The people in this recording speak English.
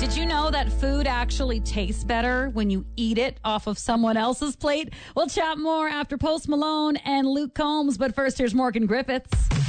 Did you know that food actually tastes better when you eat it off of someone else's plate? We'll chat more after Post Malone and Luke Combs. But first, here's Morgan Griffiths.